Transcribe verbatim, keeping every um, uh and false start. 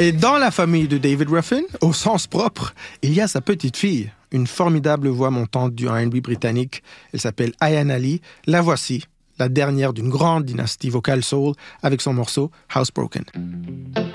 Et dans la famille de David Ruffin, au sens propre, il y a sa petite fille, une formidable voix montante du R and B britannique. Elle s'appelle Ayaan Ali. La voici, la dernière d'une grande dynastie vocale soul, avec son morceau Housebroken.